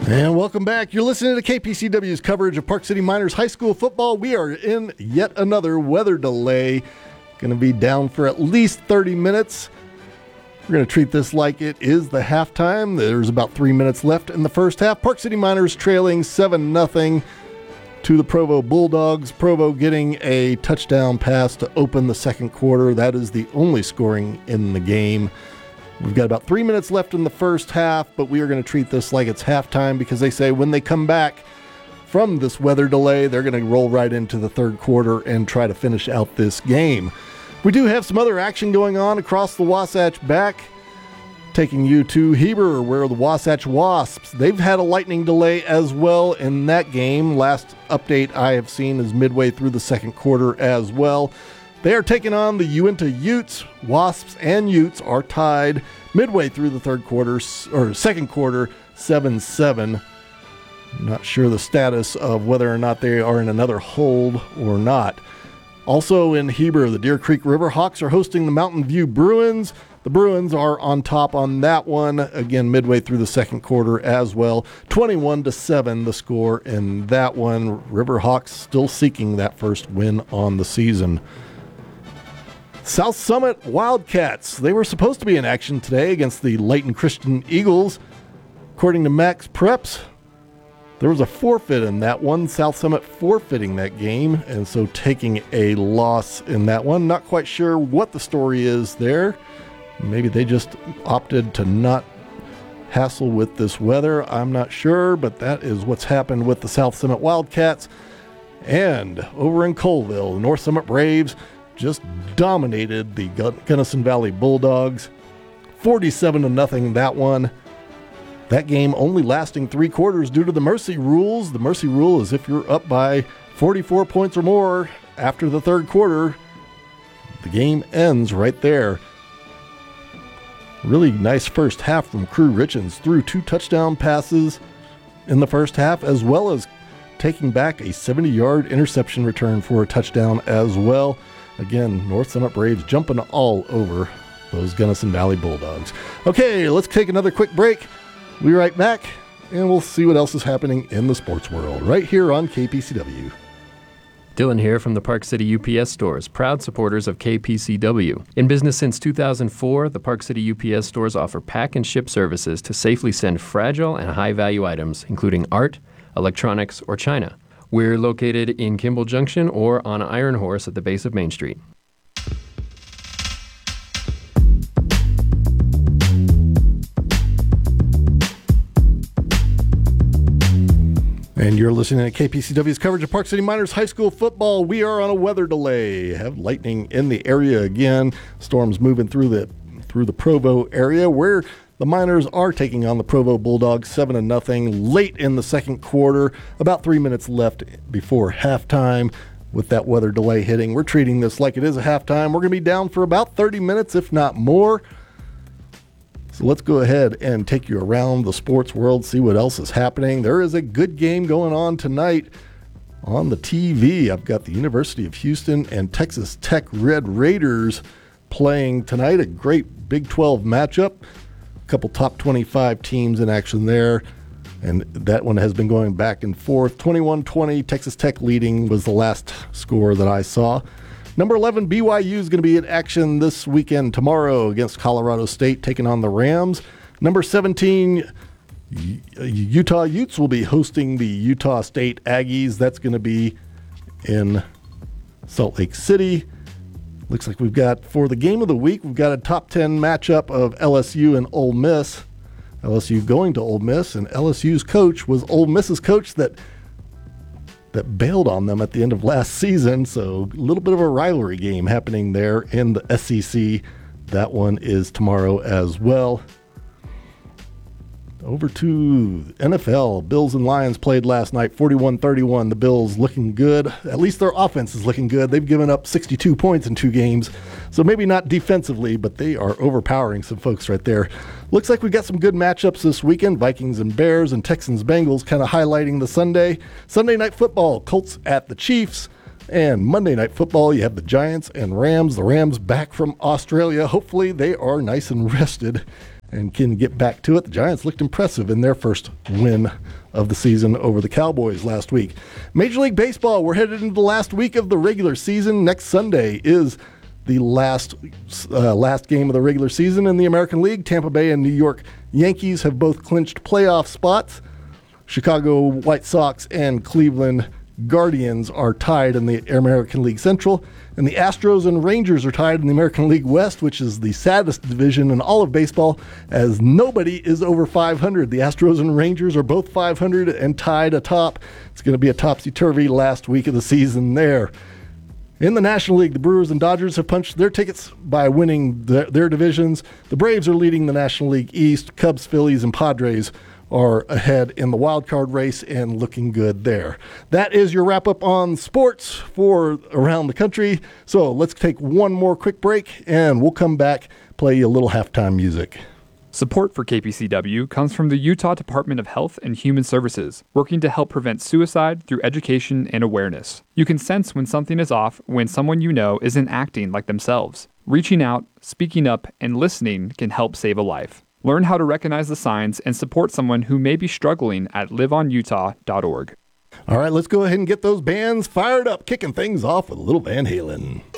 And welcome back. You're listening to KPCW's coverage of Park City Miners High School football. We are in yet another weather delay. Going to be down for at least 30 minutes. We're going to treat this like it is the halftime. There's about 3 minutes left in the first half. Park City Miners trailing 7-0 to the Provo Bulldogs. Provo getting a touchdown pass to open the second quarter. That is the only scoring in the game. We've got about 3 minutes left in the first half, but we are going to treat this like it's halftime because they say when they come back from this weather delay, they're going to roll right into the third quarter and try to finish out this game. We do have some other action going on across the Wasatch back. Taking you to Heber, where the Wasatch Wasps, they've had a lightning delay as well in that game. Last update I have seen is midway through the second quarter as well. They are taking on the Uinta Utes. Wasps and Utes are tied midway through the second quarter, 7-7. Not sure the status of whether or not they are in another hold or not. Also in Heber, the Deer Creek Riverhawks are hosting the Mountain View Bruins. The Bruins are on top on that one, again, midway through the second quarter as well. 21-7 the score in that one. Riverhawks still seeking that first win on the season. South Summit Wildcats, they were supposed to be in action today against the Layton Christian Eagles. According to Max Preps, there was a forfeit in that one. South Summit forfeiting that game, and so taking a loss in that one. Not quite sure what the story is there. Maybe they just opted to not hassle with this weather. I'm not sure, but that is what's happened with the South Summit Wildcats. And over in Colville, the North Summit Braves just dominated the Gunnison Valley Bulldogs. 47-0 that one. That game only lasting 3 quarters due to the mercy rules. The mercy rule is if you're up by 44 points or more after the third quarter, the game ends right there. Really nice first half from Crew Richens. Threw 2 touchdown passes in the first half, as well as taking back a 70-yard interception return for a touchdown as well. Again, North Summit Braves jumping all over those Gunnison Valley Bulldogs. Okay, let's take another quick break. We'll be right back, and we'll see what else is happening in the sports world right here on KPCW. Dylan here from the Park City UPS stores, proud supporters of KPCW. In business since 2004, the Park City UPS stores offer pack and ship services to safely send fragile and high-value items, including art, electronics, or china. We're located in Kimball Junction or on Iron Horse at the base of Main Street. And you're listening to KPCW's coverage of Park City Miners High School football. We are on a weather delay. Have lightning in the area again. Storms moving through the Provo area, where the Miners are taking on the Provo Bulldogs 7-0 late in the second quarter. About 3 minutes left before halftime. With that weather delay hitting, we're treating this like it is a halftime. We're going to be down for about 30 minutes, if not more. So let's go ahead and take you around the sports world, see what else is happening. There is a good game going on tonight on the TV. I've got the University of Houston and Texas Tech Red Raiders playing tonight. A great Big 12 matchup. A couple top 25 teams in action there. And that one has been going back and forth. 21-20, Texas Tech leading was the last score that I saw. Number 11, BYU is going to be in action this weekend tomorrow against Colorado State, taking on the Rams. Number 17, Utah Utes will be hosting the Utah State Aggies. That's going to be in Salt Lake City. Looks like we've got, for the game of the week, we've got a top 10 matchup of LSU and Ole Miss. LSU going to Ole Miss, and LSU's coach was Ole Miss's coach that bailed on them at the end of last season. So a little bit of a rivalry game happening there in the SEC. That one is tomorrow as well. Over to NFL. Bills and Lions played last night, 41-31. The Bills looking good. At least their offense is looking good. They've given up 62 points in 2 games. So maybe not defensively, but they are overpowering some folks right there. Looks like we got some good matchups this weekend. Vikings and Bears and Texans Bengals kind of highlighting the Sunday. Sunday night football, Colts at the Chiefs. And Monday night football, you have the Giants and Rams. The Rams back from Australia. Hopefully they are nice and rested and can get back to it. The Giants looked impressive in their first win of the season over the Cowboys last week. Major League Baseball, we're headed into the last week of the regular season. Next Sunday is the last game of the regular season in the American League. Tampa Bay and New York Yankees have both clinched playoff spots. Chicago White Sox and Cleveland Guardians are tied in the American League Central, and the Astros and Rangers are tied in the American League West, which is the saddest division in all of baseball, as nobody is over 500. The Astros and Rangers are both 500 and tied atop. It's going to be a topsy-turvy last week of the season there. In the National League, the Brewers and Dodgers have punched their tickets by winning their divisions. The Braves are leading the National League East. Cubs, Phillies, and Padres are ahead in the wild card race and looking good there. That is your wrap-up on sports for around the country. So let's take one more quick break, and we'll come back, play you a little halftime music. Support for KPCW comes from the Utah Department of Health and Human Services, working to help prevent suicide through education and awareness. You can sense when something is off when someone you know isn't acting like themselves. Reaching out, speaking up, and listening can help save a life. Learn how to recognize the signs and support someone who may be struggling at liveonutah.org. All right, let's go ahead and get those bands fired up, kicking things off with a little Van Halen.